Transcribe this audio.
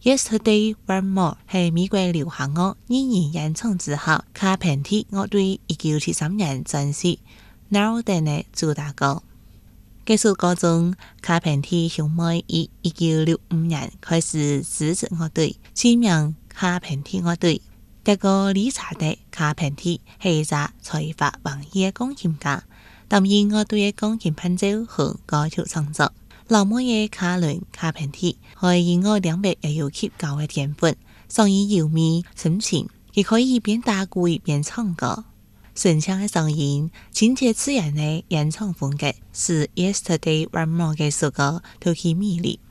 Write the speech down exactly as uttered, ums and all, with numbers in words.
Yesterday One More 係美國流行樂二人演唱之後，卡片蒂樂隊一九七三年專輯《Now Then》嘅主打歌。這首歌中，卡片蒂兄妹於一九六五年開始組織樂隊，起名卡片蒂樂隊。德國理查德卡片蒂係一個才華橫溢嘅鋼琴家，擔任樂隊嘅鋼琴伴奏和歌曲創作。老妹嘅卡倫卡片蒂係音樂領域也有極高嘅天分，聲音優美深情，亦可以一邊打鼓一邊唱歌。順暢嘅聲音、親切自然嘅演唱風格，使 Yesterday One More 嘅首歌獨具魅力。